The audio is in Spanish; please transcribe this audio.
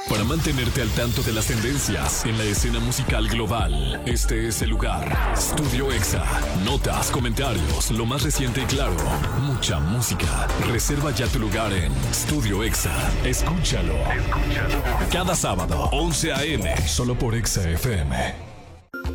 Para mantenerte al tanto de las tendencias en la escena musical global, este es el lugar. Estudio Exa. Notas, comentarios, lo más reciente y claro. Mucha música. Reserva ya tu lugar en Estudio Exa. Escúchalo. Cada sábado, 11 a.m. Solo por Exa FM.